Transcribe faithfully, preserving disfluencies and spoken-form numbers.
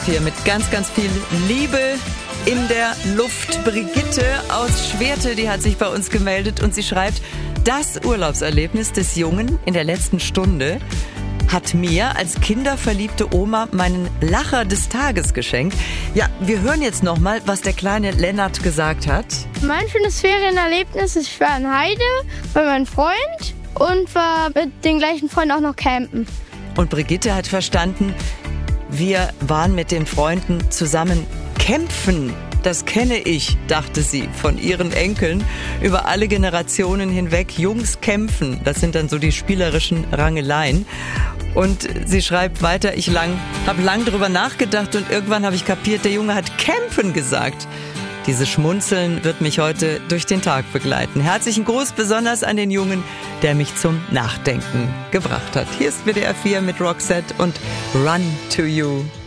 Hier mit ganz, ganz viel Liebe in der Luft. Brigitte aus Schwerte, die hat sich bei uns gemeldet und sie schreibt, das Urlaubserlebnis des Jungen in der letzten Stunde hat mir als kinderverliebte Oma meinen Lacher des Tages geschenkt. Ja, wir hören jetzt nochmal, was der kleine Lennart gesagt hat. Mein schönes Ferienerlebnis ist, ich war in Heide bei meinem Freund und war mit den gleichen Freunden auch noch campen. Und Brigitte hat verstanden, wir waren mit den Freunden zusammen kämpfen. Das kenne ich, dachte sie, von ihren Enkeln. Über alle Generationen hinweg Jungs kämpfen. Das sind dann so die spielerischen Rangeleien. Und sie schreibt weiter, ich lang, habe lang drüber nachgedacht und irgendwann habe ich kapiert, der Junge hat kämpfen gesagt. Dieses Schmunzeln wird mich heute durch den Tag begleiten. Herzlichen Gruß besonders an den Jungen, der mich zum Nachdenken gebracht hat. Hier ist W D R vier mit Roxette und Run to You.